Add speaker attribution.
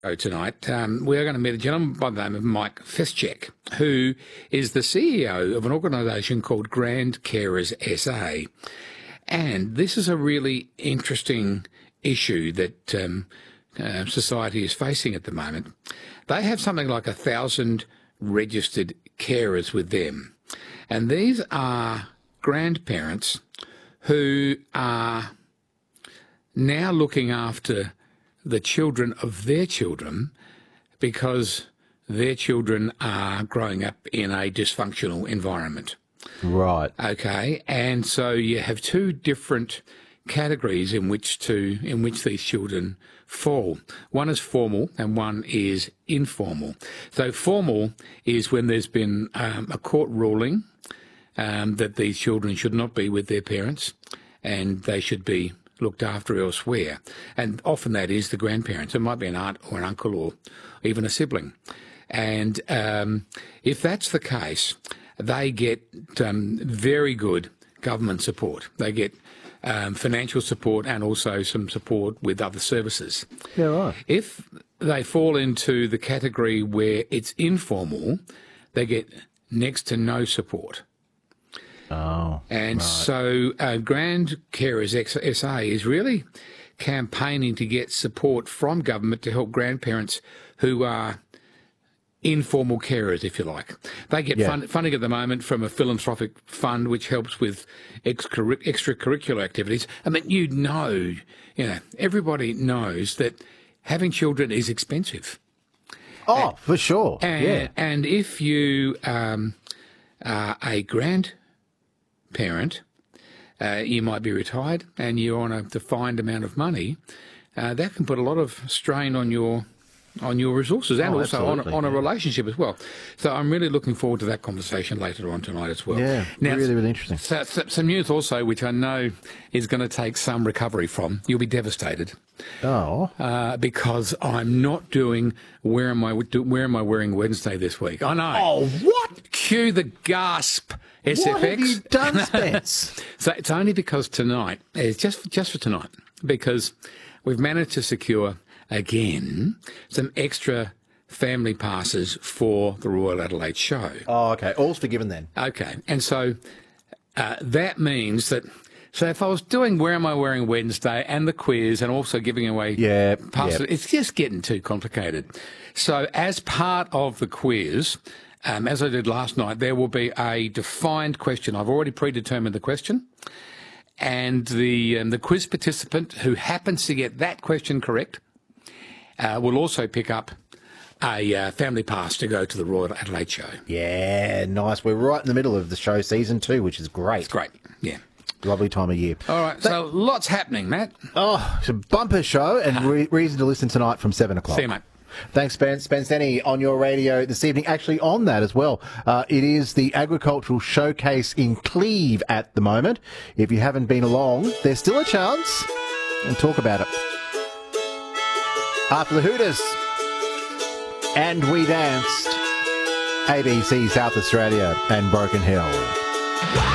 Speaker 1: Tonight, we are going to meet a gentleman by the name of Mike Feschek, who is the CEO of an organisation called Grand Carers SA. And this is a really interesting issue that society is facing at the moment. They have something like 1,000 registered carers with them. And these are grandparents who are now looking after the children of their children because their children are growing up in a dysfunctional environment.
Speaker 2: Right.
Speaker 1: Okay, and so you have two different categories in which these children fall. One is formal and one is informal. So formal is when there's been a court ruling that these children should not be with their parents and they should be looked after elsewhere. And often that is the grandparents. It might be an aunt or an uncle or even a sibling. And if that's the case, they get very good government support. They get financial support and also some support with other services.
Speaker 2: Yeah, right.
Speaker 1: If they fall into the category where it's informal, they get next to no support.
Speaker 2: Oh,
Speaker 1: and
Speaker 2: right.
Speaker 1: So Grand Carers SA is really campaigning to get support from government to help grandparents who are informal carers, if you like. They get funding at the moment from a philanthropic fund which helps with extracurricular activities. I mean, everybody knows that having children is expensive.
Speaker 2: Oh, for sure.
Speaker 1: And if you are a grandparent, you might be retired and you're on a defined amount of money, that can put a lot of strain on your resources and also on a relationship as well. So I'm really looking forward to that conversation later on tonight as well.
Speaker 2: Yeah, now, really, really interesting.
Speaker 1: So, some news also, which I know is going to take some recovery from. You'll be devastated.
Speaker 2: Oh.
Speaker 1: Because I'm not doing Where Am I Wearing Wednesday this week. I know.
Speaker 2: Oh, what?
Speaker 1: Cue the gasp. SFX.
Speaker 2: What have you done, Spence?
Speaker 1: So it's only because tonight, it's just for tonight, because we've managed to secure, again, some extra family passes for the Royal Adelaide show.
Speaker 2: Oh, okay. All's forgiven then.
Speaker 1: Okay. And so that means that, so if I was doing Where Am I Wearing Wednesday and the quiz and also giving away passes, it's just getting too complicated. So as part of the quiz, as I did last night, there will be a defined question. I've already predetermined the question. And the quiz participant who happens to get that question correct will also pick up a family pass to go to the Royal Adelaide show.
Speaker 2: Yeah, nice. We're right in the middle of the show season 2, which is great.
Speaker 1: It's great, yeah.
Speaker 2: Lovely time of year.
Speaker 1: All right, so lots happening, Matt.
Speaker 2: Oh, it's a bumper show and reason to listen tonight from 7 o'clock.
Speaker 1: See you, mate.
Speaker 2: Thanks, Spence. Spence Denny on your radio this evening. Actually, on that as well, it is the Agricultural Showcase in Cleve at the moment. If you haven't been along, there's still a chance. We'll talk about it. After the Hooters. And we danced. ABC South Australia and Broken Hill.